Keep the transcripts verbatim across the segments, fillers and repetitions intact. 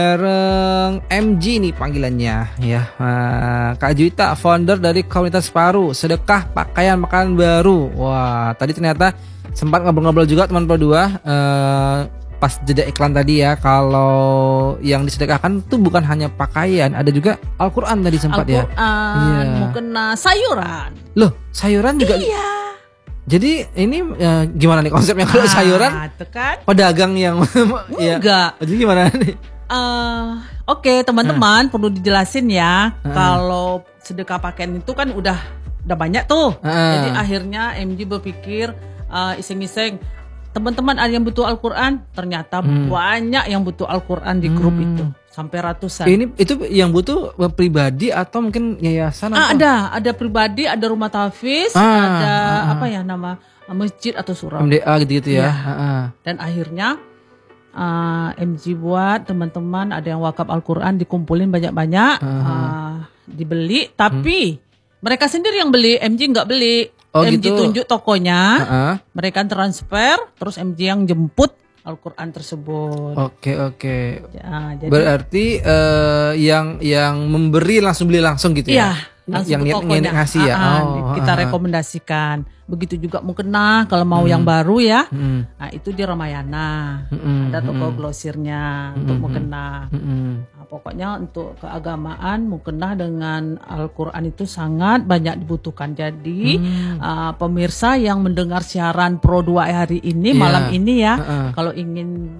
Bareng M G nih panggilannya ya. Nah, Kak Juwita, founder dari komunitas Separuh Sedekah Pakaian Makanan Baru. Wah, tadi ternyata sempat ngobrol-ngobrol juga teman berdua eh, pas jeda iklan tadi ya. Kalau yang disedekahkan tuh bukan hanya pakaian, ada juga Al-Quran tadi sempat Al-Quran, ya. Iya. mungkin uh, sayuran. Loh, sayuran juga. Iya. Jadi ini eh, gimana nih konsepnya kalau Ah, sayuran? itu kan? Pedagang yang ya. Enggak. Jadi gimana nih? Uh, Oke, teman-teman perlu dijelasin ya. Uh. Kalau sedekah pakaian itu kan udah udah banyak tuh. Uh. Jadi akhirnya M G berpikir uh, iseng-iseng, teman-teman ada yang butuh Al-Quran, ternyata Hmm. banyak yang butuh Al-Quran di grup Hmm. itu, sampai ratusan. Ini itu yang butuh pribadi atau mungkin yayasan? Ah, atau? ada, ada pribadi, ada rumah tahfiz, Ah, ada ah. apa ya nama masjid atau surau. M D A gitu-gitu ya. Iya. Ah, ah. Dan akhirnya uh, M G buat teman-teman ada yang wakaf Al-Quran dikumpulin banyak-banyak, Uh-huh. uh, dibeli, tapi mereka sendiri yang beli, M G nggak beli. Oh, M G gitu. tunjuk tokonya, Ah, ah. mereka transfer, terus M G yang jemput Al-Quran tersebut. Oke oke. Ya, jadi Berarti eh, yang yang memberi langsung beli langsung gitu iya, ya? langsung yang ke niat tokonya. niat ngasih ya. Ah, ah, Oh, kita ah, ah. rekomendasikan. Begitu juga mukena kalau mau yang baru ya. Hmm. Nah, itu di Ramayana. Hmm, Ada toko hmm. glosirnya untuk Hmm, mukena. Hmm. Nah, pokoknya untuk keagamaan mukena dengan Al-Quran itu sangat banyak dibutuhkan. Jadi Hmm. uh, pemirsa yang mendengar siaran Pro dua hari ini, Iya. malam ini ya, Ah, ah. kalau ingin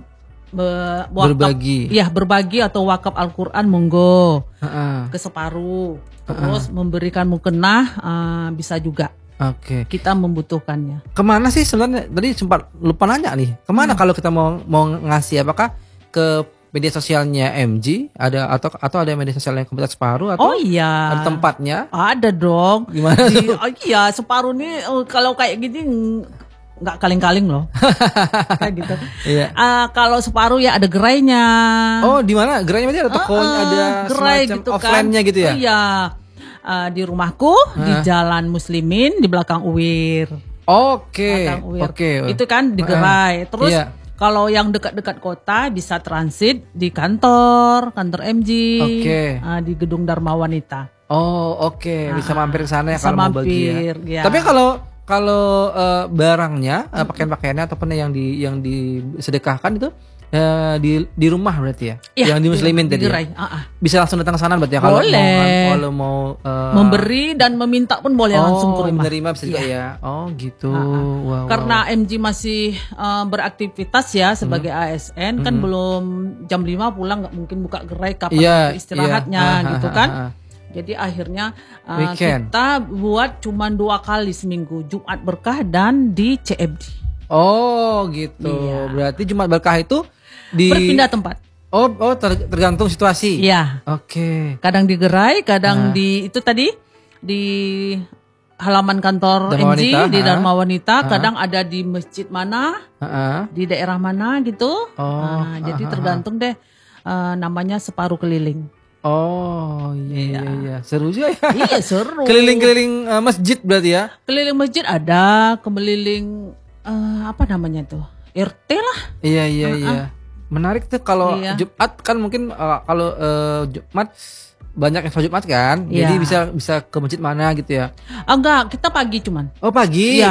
be- wakaf- Berbagi. ya berbagi atau wakaf Al-Quran, monggo Ah, ah. ke Separuh. Terus memberikan mukena uh, bisa juga. Oke. Kita membutuhkannya. Kemana sih sebenarnya? Tadi sempat lupa nanya nih. Kemana kalau kita mau mau ngasih? Apakah ke media sosialnya M G ada atau atau ada media sosialnya komunitas Separuh atau Oh iya. ada tempatnya? Ada dong. Gimana Di, tuh? oh iya, Separuh nih eh, kalau kayak gini ng- nggak kaling-kaling loh. Kayak gitu. Iya. Ah, kalau Separuh ya ada gerainya. Oh, di mana? Gerainya berarti ada tokonya, Ah, ada gerai semacam gitu kan. offline-nya gitu ya? Oh, iya. Ah, di rumahku di Jalan Muslimin di belakang U W I R. Oke. Belakang U W I R. Oke. Itu kan di gerai. Terus Iya. kalau yang dekat-dekat kota bisa transit di kantor, kantor M G. Oke. Ah, di Gedung Dharma Wanita. Oh, oke. Bisa Ah, mampir ke sana ya bisa kalau mau bagi mampir, ya. ya. Tapi kalau kalau eh, barangnya, eh, pakaian-pakaiannya ataupun yang di yang disedekahkan itu eh, di di rumah berarti ya? Iya, yang di muslimin di tadi. Ya? gerai. Ah, ah. Bisa langsung datang ke sana berarti ya kalau Boleh. mau kalau mau eh, Memberi dan meminta pun boleh oh, langsung ke rumah. menerima bisa juga Iya. ya. Oh, gitu. Ah, ah. Wow, Karena wow. M G masih uh, beraktivitas ya sebagai A S N, kan belum jam lima pulang, nggak mungkin buka gerai kapan Iya, waktu istirahatnya iya. Ah, gitu ah, kan. ah, ah. Jadi akhirnya uh, Weekend. kita buat cuma dua kali seminggu, Jumat Berkah dan di C F D. Oh, gitu. Iya. Berarti Jumat Berkah itu di Berpindah tempat. Oh, oh ter- tergantung situasi. Iya. Oke. Kadang di gerai, Ah. kadang di itu tadi di halaman kantor Dharma M G Wanita, di ah. Dharma Wanita, Ah. kadang ada di masjid mana, Heeh. di daerah mana gitu. Oh, Nah, jadi ah, ah, tergantung deh uh, namanya Separuh Keliling. Oh, iya iya iya. Seru juga ya. Iya seru. Keliling-keliling eh, masjid berarti ya. Keliling masjid ada, keliling uh, apa namanya tuh? R T lah. Iya iya iya. Menarik tuh kalau Iya. Jumat kan mungkin eh, kalau eh, Jumat banyak yang sholat Jumat kan. Jadi Iya. bisa bisa ke masjid mana gitu ya. Ah, enggak, kita pagi cuman. Oh, pagi. Iya.